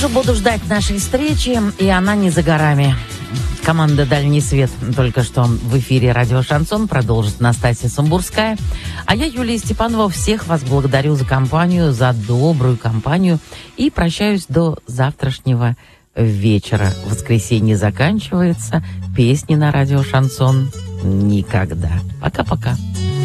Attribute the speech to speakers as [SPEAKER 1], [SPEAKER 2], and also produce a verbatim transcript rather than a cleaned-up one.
[SPEAKER 1] Буду ждать нашей встречи, и она не за горами. Команда «Дальний свет» только что в эфире «Радио Шансон» продолжит Настасья Самбурская. А я, Юлия Степанова, всех вас благодарю за компанию, за добрую компанию. И прощаюсь до завтрашнего вечера. Воскресенье заканчивается. Песни на «Радио Шансон» никогда. Пока-пока.